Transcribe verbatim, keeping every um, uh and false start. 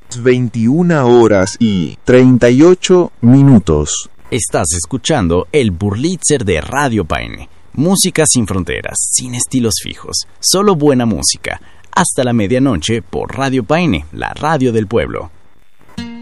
veintiuna horas y treinta y ocho minutos. Estás escuchando el Burlitzer de Radio Paine. Música sin fronteras, sin estilos fijos, solo buena música. Hasta la medianoche por Radio Paine, la radio del pueblo.